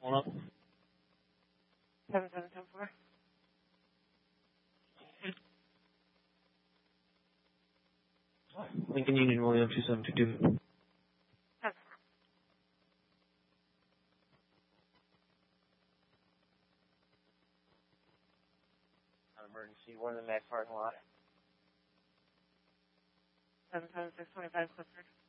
Hold up. 7774. Lincoln Union, William 2722. Emergency, one in the Mac parking lot. 77625 Clifford.